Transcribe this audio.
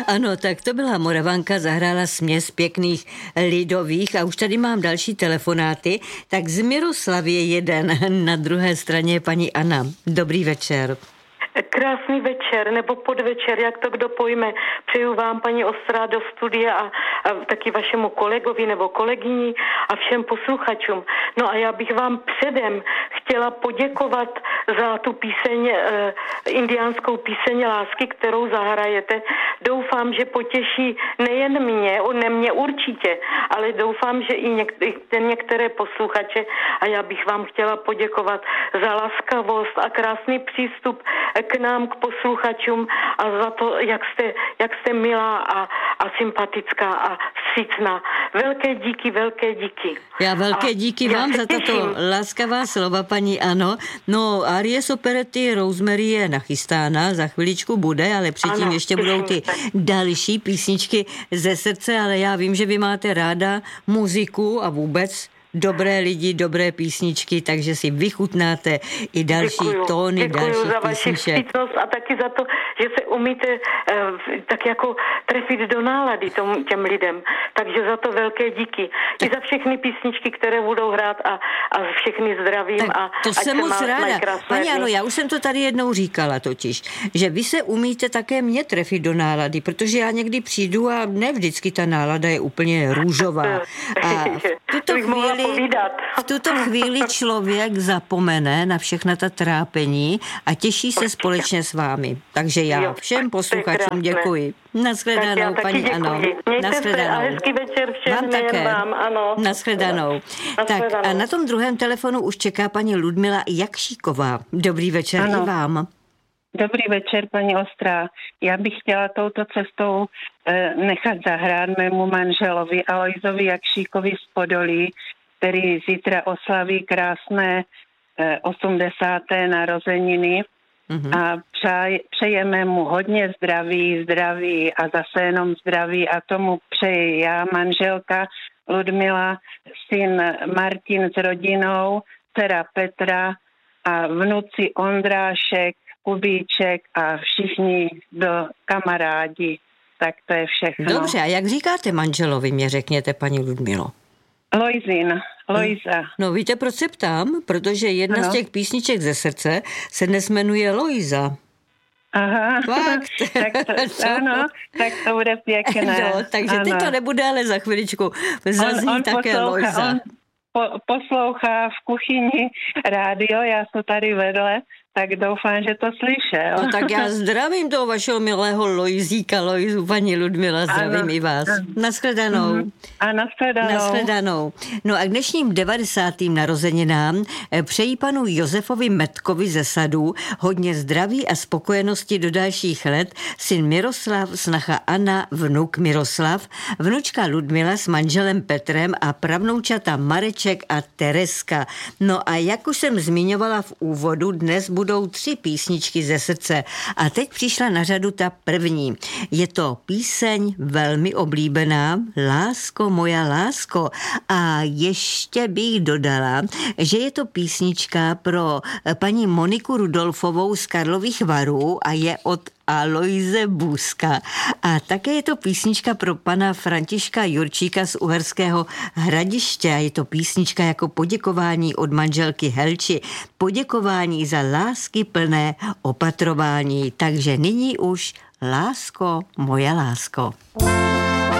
Ano, tak to byla Moravanka, zahrála směs pěkných lidových a už tady mám další telefonáty. Tak z Miroslavy je jeden, na druhé straně je paní Anna. Dobrý večer. Krásný večer, nebo podvečer, jak to kdo pojme. Přeju vám, paní Ostrá, do studia a taky vašemu kolegovi nebo kolegyni a všem posluchačům. No a já bych vám předem chtěla poděkovat za tu píseň, indiánskou píseň lásky, kterou zahrajete. Doufám, že potěší nejen mě určitě, ale doufám, že i některé posluchače. A já bych vám chtěla poděkovat za laskavost a krásný přístup k nám, k posluchačům a za to, jak jste milá a sympatická a vstřícná. Velké díky. Já velké díky vám za tato laskavá slova, paní Ano. No, árie z operety Rosemary je nachystána, za chviličku bude, ale předtím ano, ještě budou ty další písničky ze srdce, ale já vím, že vy máte ráda muziku a vůbec dobré lidi, dobré písničky, takže si vychutnáte i další tóny, další za písniček. vaši vstřícnost a taky za to, že se umíte tak jako trefit do nálady těm lidem. Takže za to velké díky. I za všechny písničky, které budou hrát a všechny zdravím. Tak to jsem moc ráda. Paní Ano, já už jsem to tady jednou říkala totiž, že vy se umíte také mě trefit do nálady, protože já někdy přijdu a ne vždycky ta nálada je úplně růžová. A v tuto chvíli člověk zapomene na všechna ta trápení a těší se společně s vámi. Takže já všem posluchačům děkuji. Nashledanou, paní Ano. Nashledanou. A hezký večer všem, vám také. Vám, ano. Nashledanou. Tak a na tom druhém telefonu už čeká paní Ludmila Jakšíková. Dobrý večer i vám. Dobrý večer, paní Ostrá. Já bych chtěla touto cestou nechat zahrát mému manželovi Alojzovi Jakšíkovi z Podolí, který zítra oslaví krásné 80. narozeniny. A přejeme mu hodně zdraví a zase jenom zdraví a tomu přeji já, manželka Ludmila, syn Martin s rodinou, dcera Petra a vnuci Ondrášek, Kubíček a všichni kamarádi. Tak to je všechno. Dobře, a jak říkáte manželovi, mě řekněte, paní Ludmilo? Lojza. No víte, proč se ptám? Protože jedna z těch písniček ze srdce se dnes jmenuje Lojza. Aha, tak to bude pěkné. No, takže teď to nebude, ale za chviličku zazní také Lojza. On poslouchá v kuchyni rádio, já jsem tady vedle, tak doufám, že to slyšel. No tak já zdravím toho vašeho milého Lojzíka, Lojzu, paní Ludmila, zdravím i vás. Nashledanou. A nashledanou. No a k dnešním 90. narozeninám přeji panu Josefovi Metkovi ze Sadů hodně zdraví a spokojenosti do dalších let, syn Miroslav, snacha Anna, vnuk Miroslav, vnučka Ludmila s manželem Petrem a pravnoučata Mareček a Tereska. No a jak už jsem zmiňovala v úvodu, dnes budou 3 písničky ze srdce. A teď přišla na řadu ta první. Je to píseň velmi oblíbená, Lásko, moja lásko. A ještě bych dodala, že je to písnička pro paní Moniku Rudolfovou z Karlových Varů a je od Alojze Bůzka. A také je to písnička pro pana Františka Jurčíka z Uherského Hradiště. A je to písnička jako poděkování od manželky Helči. Poděkování za lásky plné opatrování. Takže nyní už Lásko, moja lásko.